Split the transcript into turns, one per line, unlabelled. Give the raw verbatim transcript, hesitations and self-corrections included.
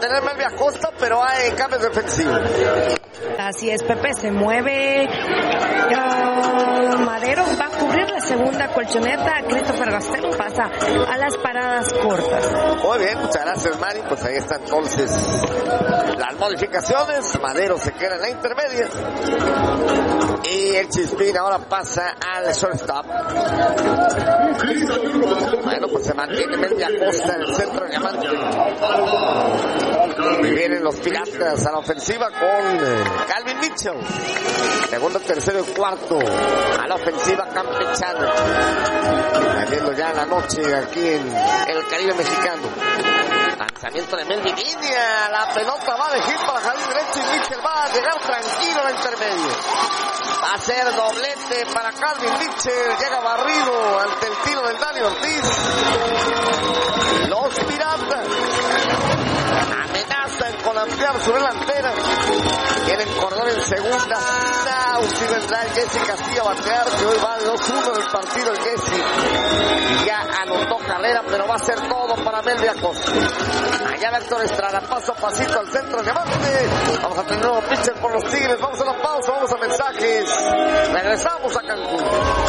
mantener Melvin Acosta, pero hay cambios defensivos.
Así es, Pepe, se mueve uh, Madero, va a cubrir la segunda colchoneta, Christopher Gastelum pasa a las paradas cortas.
Muy bien, muchas gracias, Mari. Pues ahí están entonces las modificaciones. Madero se queda en la intermedia y el Chispín ahora pasa al shortstop. Bueno, pues se mantiene Melvin Acosta en el centro de diamante. Y vienen los Piratas a la ofensiva con eh, Calvin Mitchell. Segundo, tercero y cuarto a la ofensiva campechana. Viendo ya la noche aquí en el Caribe mexicano. Lanzamiento de Melvin India. La pelota va de hit para jardín derecho y Mitchell va a llegar tranquilo a la intermedia. Va a ser doblete para Calvin Mitchell. Llega barrido ante el tiro del Dani Ortiz. Los Piratas amenazan con ampliar su delantera. Tienen corredor en segunda. Nausi vendrá el Jesse Castillo a batear, que hoy va de dos uno del partido el Jesse. Y ya anotó carrera, pero va a ser todo para Melvin Acosta. Allá va Héctor Estrada, paso a pasito al centro de diamante. Vamos a tener nuevo pitcher por los Tigres. Vamos a la pausa, vamos a mensajes. Regresamos a Cancún.